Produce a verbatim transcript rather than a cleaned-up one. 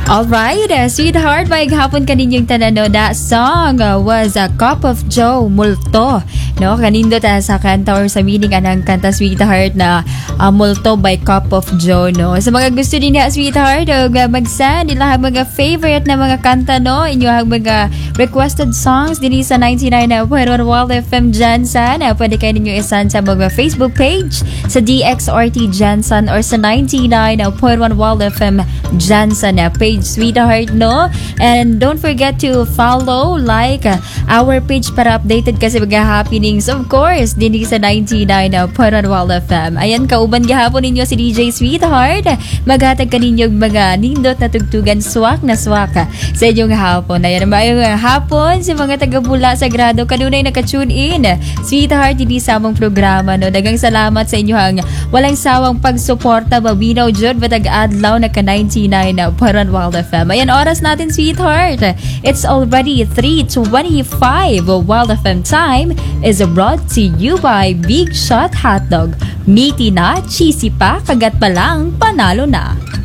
Alright, uh, sweetheart, may hapon kaninyong tanano. That song uh, was a Cup of Joe Multo. No, kanindo ta sa kanta or sa meaning anang kanta, sweetheart, na uh, Multo by Cup of Joe, no. Sa mga gusto din na, sweetheart, uh, mag-send ilang mga favorite na mga kanta, no, inyong mga requested songs din sa ninety-nine point one Wild F M Jansan. Uh, pwede kayo ninyo isan sa mga Facebook page sa D X R T Jansan or sa ninety-nine point one Wild F M Jansan na page, sweetheart, no? And don't forget to follow, like uh, our page para updated kasi mga happenings, of course, din sa ninety-nine point one Wild F M. Ayan, kauban gahapon ninyo si D J Sweetheart. Maghatag ka ninyong mga nindot na tugtugan, swak na swak sa inyong hapon. Ayan, mayong hapon sa mga taga-Bula Sagrado, kanunay naka-tune in, sweetheart, hindi sa among programa, no? Dagang salamat sa inyong walang sawang pagsuporta, babinaw jud batag adlaw na ka ninety-nine point one Wild F M. Ayan, oras natin, sweetheart. It's already three twenty-five. Wild F M time is brought to you by Big Shot Hotdog. Meaty na, cheesy pa, kagat pa lang, panalo na.